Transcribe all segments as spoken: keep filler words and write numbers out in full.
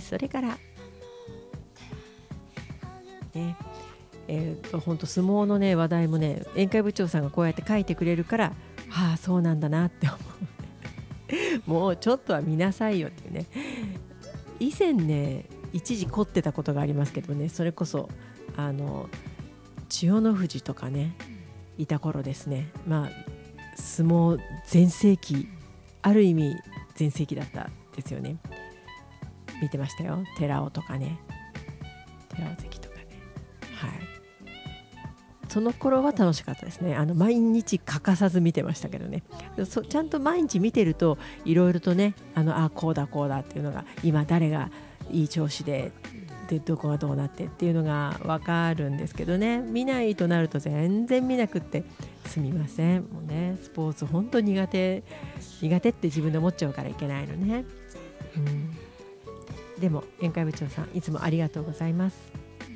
それからねえー、と本当相撲のね話題もね宴会部長さんがこうやって書いてくれるから、はあそうなんだなって思うもうちょっとは見なさいよっていうね。以前ね一時凝ってたことがありますけどね、それこそあの千代の富士とかねいた頃ですね。まあ相撲全盛期、ある意味全盛期だったですよね。見てましたよ、寺尾とかね、寺尾関とかね。はい、その頃は楽しかったですね。あの毎日欠かさず見てましたけどね。そちゃんと毎日見てるといろいろとね、あのあこうだこうだっていうのが、今誰がいい調子ででどこがどうなってっていうのが分かるんですけどね、見ないとなると全然見なくってすみません。もうねスポーツ本当苦手苦手って自分で思っちゃうからいけないのね。うん、でも宴会部長さんいつもありがとうございます。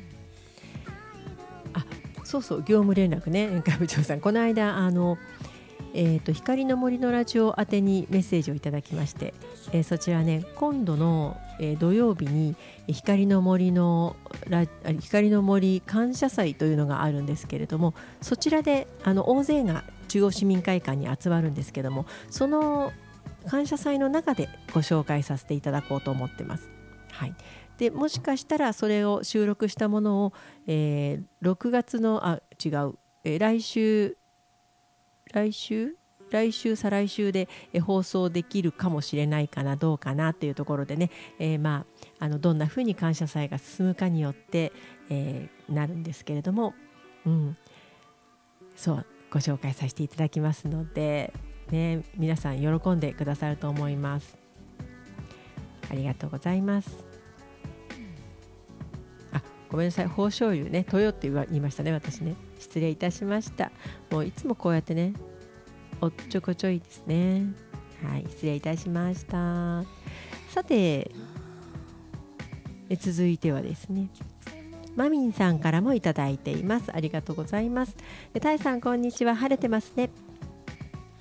あ、そうそう、業務連絡ね、宴会部長さんこの間あのえー、と光の森のラジオ宛てにメッセージをいただきまして、えー、そちらね今度の、えー、土曜日に光の森のラ光の森感謝祭というのがあるんですけれども、そちらであの大勢が中央市民会館に集まるんですけども、その感謝祭の中でご紹介させていただこうと思ってます。はい、でもしかしたらそれを収録したものを、えー、ろくがつのあ違う、えー、来週来週来週再来週で放送できるかもしれないかな、どうかなというところでね、えー、まああのどんな風に感謝祭が進むかによって、えー、なるんですけれども、うん、そうご紹介させていただきますので、ね、皆さん喜んでくださると思います。ありがとうございます。あ、ごめんなさい、宝醤油ね、豊って言いましたね、私ね。失礼いたしました。もういつもこうやってね、おっちょこちょいですね。はい、失礼いたしました。さて、え続いてはですね、マミンさんからもいただいています。ありがとうございます。タイさんこんにちは。晴れてますね。